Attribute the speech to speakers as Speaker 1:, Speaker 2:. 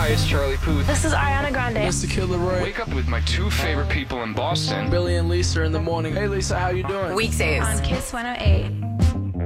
Speaker 1: Hi, it's Charlie Puth.
Speaker 2: This is Ariana Grande.
Speaker 3: Mr. Killer Roy.
Speaker 1: Wake up with my two favorite people in Boston.
Speaker 3: Billy and Lisa in the morning. Hey Lisa, how you doing?
Speaker 4: Weekdays
Speaker 2: On Kiss 108.